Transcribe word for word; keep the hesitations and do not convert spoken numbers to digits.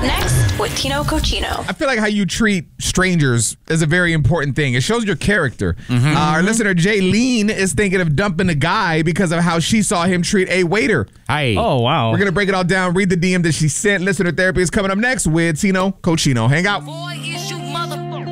Next with Tino Cochino. I feel like how you treat strangers is a very important thing. It shows your character. Mm-hmm. Uh, our listener, Jaylene, is thinking of dumping a guy because of how she saw him treat a waiter. Hi. Oh, wow. We're going to break it all down, read the D M that she sent. Listener therapy is coming up next with Tino Cochino. Hang out.